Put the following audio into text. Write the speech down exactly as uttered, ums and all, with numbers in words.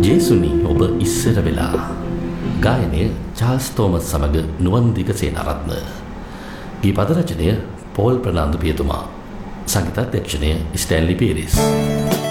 ජේසුනි ඔබ ඉස්සර වෙලා. ගායනය චාල්ස් තෝමස් සමග නුවන්දික සේනාරත්න. ගී පද රචනය පෝල් ප්‍රනාන්දු පියතුමා. සංගීතාධ්‍යක්ෂණය ස්ටැන්ලි පීරිස්.